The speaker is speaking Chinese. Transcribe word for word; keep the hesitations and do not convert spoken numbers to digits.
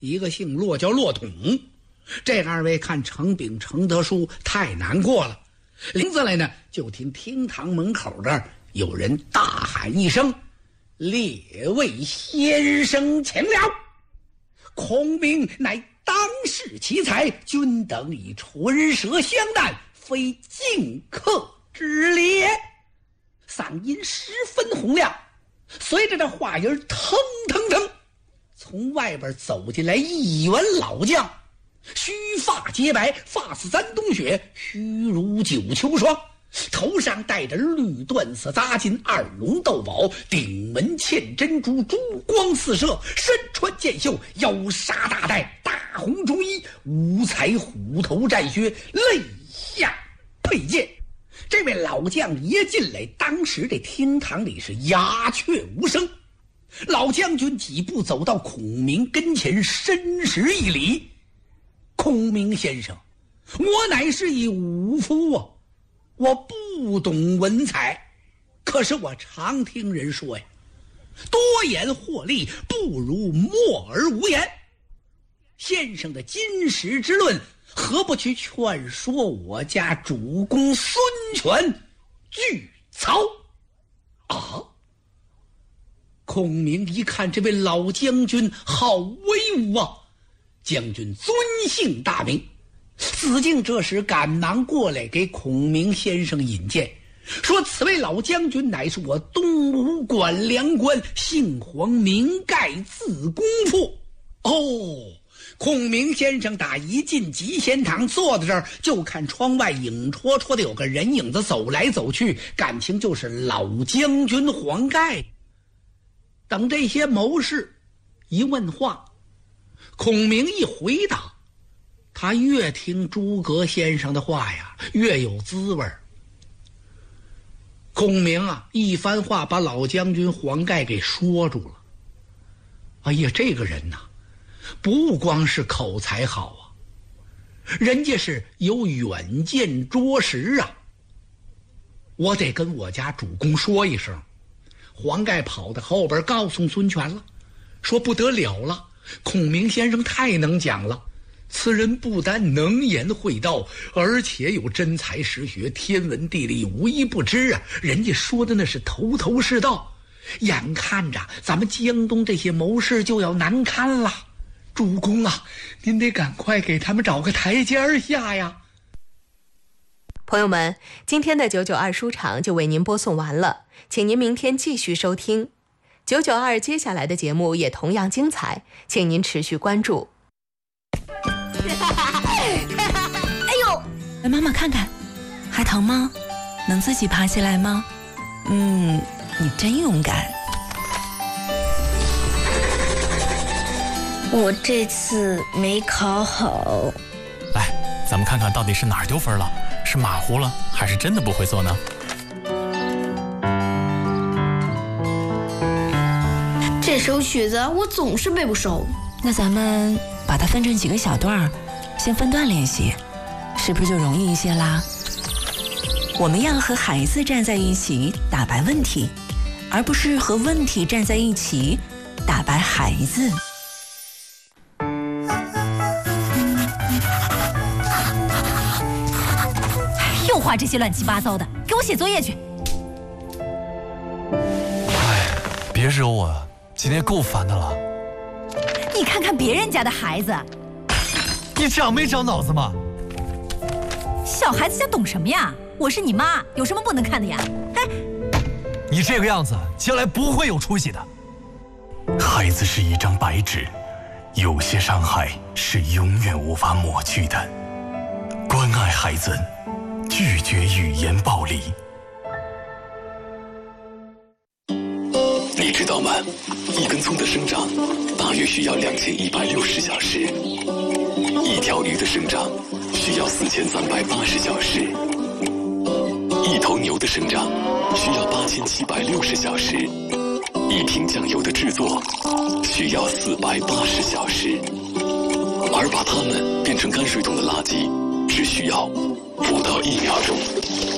一个姓骆叫骆统。这二位看程炳、程德书太难过了，临子来呢，就听厅堂门口这儿有人大喊一声：“列位先生请了！孔明乃当世奇才，君等以唇舌相待，非敬客之列。”嗓音十分洪亮，随着这话音腾腾腾，从外边走进来一员老将，须发洁白，发似山冬雪，须如九秋霜，头上戴着绿缎色扎金二龙斗宝，顶门嵌珍珠，珠光四射，身穿剑袖，腰纱大带，大红中衣，五彩虎头战靴，肋下佩剑。这位老将一进来，当时这厅堂里是鸦雀无声。老将军几步走到孔明跟前，深施一礼：“孔明先生，我乃是一武夫啊，我不懂文采，可是我常听人说呀，多言获利不如默而无言。先生的金石之论，何不去劝说我家主公孙权拒曹？”啊！孔明一看这位老将军好威武啊，将军尊姓大名？子敬这时赶忙过来给孔明先生引荐，说此位老将军乃是我东吴管粮官，姓黄名盖，字公父。哦，孔明先生打一进集贤堂，坐在这儿就看窗外影绰绰的有个人影子走来走去，感情就是老将军黄盖。等这些谋士一问话，孔明一回答，他越听诸葛先生的话呀，越有滋味。孔明啊，一番话把老将军黄盖给说住了。哎呀，这个人呐、啊，不光是口才好啊，人家是有远见卓识啊。我得跟我家主公说一声。黄盖跑到后边告诉孙权了，说不得了了，孔明先生太能讲了，此人不但能言会道，而且有真才实学，天文地理无一不知啊！人家说的那是头头是道，眼看着咱们江东这些谋士就要难堪了，主公啊，您得赶快给他们找个台阶下呀！ 朋友们，今天的九九二书场就为您播送完了，请您明天继续收听九九二，接下来的节目也同样精彩，请您持续关注。 哎呦，来妈妈看看，还疼吗？能自己爬起来吗？嗯，你真勇敢。 我这次没考好。 来，咱们看看到底是哪儿丢分了，是马虎了，还是真的不会做呢？ 这首曲子我总是背不熟。 那咱们把它分成几个小段，先分段练习，是不是就容易一些啦？我们要和孩子站在一起打败问题，而不是和问题站在一起打败孩子。 又画这些乱七八糟的，给我写作业去。 哎，别惹我，今天够烦的了。 你看看别人家的孩子， 你长没长脑子吗？ 小孩子家懂什么呀？我是你妈，有什么不能看的呀？哎， 你这个样子，将来不会有出息的。 孩子是一张白纸，有些伤害是永远无法抹去的。关爱孩子，拒绝语言暴力。你知道吗？一根葱的生长大约需要两千一百六十小时，一条鱼的生长需要四千三百八十小时，一头牛的生长需要八千七百六十小时，一瓶酱油的制作需要四百八十小时，而把它们变成泔水桶的垃圾只需要不到一秒钟。